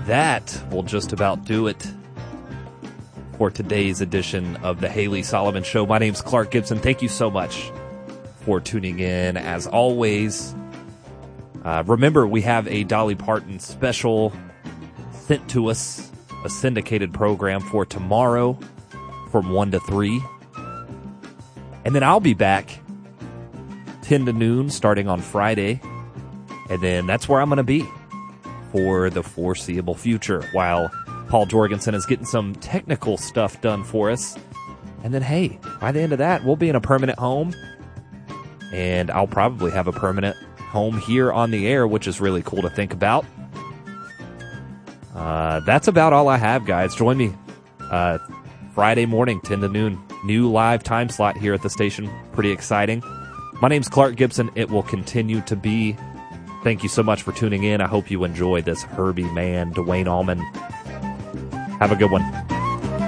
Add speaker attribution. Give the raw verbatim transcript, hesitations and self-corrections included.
Speaker 1: that will just about do it for today's edition of the Haley Solomon Show. My name's Clark Gibson. Thank you so much for tuning in. As always, uh, remember we have a Dolly Parton special sent to us, a syndicated program for tomorrow from one to three. And then I'll be back ten to noon starting on Friday. And then that's where I'm going to be for the foreseeable future while Paul Jorgensen is getting some technical stuff done for us. And then, hey, by the end of that, we'll be in a permanent home. And I'll probably have a permanent home here on the air, which is really cool to think about. Uh, that's about all I have, guys. Join me uh, Friday morning, ten to noon. New live time slot here at the station. Pretty exciting. My name's Clark Gibson. It will continue to be. Thank you so much for tuning in. I hope you enjoy this Herbie Man, Dwayne Allman. Have a good one.